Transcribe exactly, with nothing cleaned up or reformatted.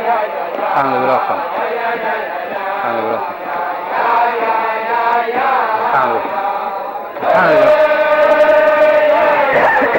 ข้างเลยรอบก่อนข้างเลยรอบ